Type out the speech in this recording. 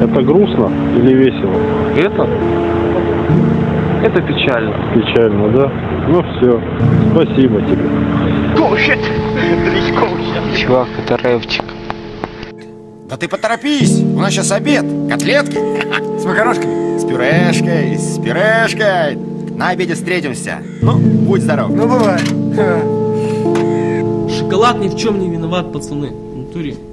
Это грустно или весело? Это печально. Печально, да? Ну все, спасибо тебе. Чувак, это рэпчик. Да ты поторопись, у нас сейчас обед. Котлетки с макарошками, с пюрешкой. На обеде встретимся. Ну, будь здоров. Ну, бывай. Шоколад ни в чем не виноват, пацаны. В натуре.